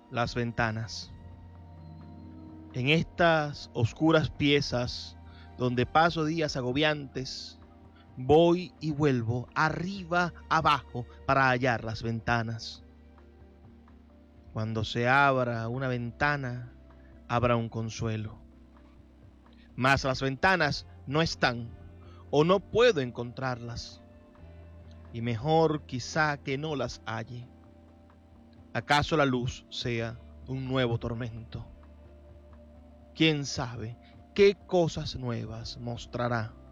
las ventanas. En estas oscuras piezas donde paso días agobiantes, voy y vuelvo arriba, abajo para hallar las ventanas. Cuando se abra una ventana, habrá un consuelo. Mas las ventanas no están o no puedo encontrarlas. Y mejor quizá que no las halle. ¿Acaso la luz sea un nuevo tormento? ¿Quién sabe qué cosas nuevas mostrará?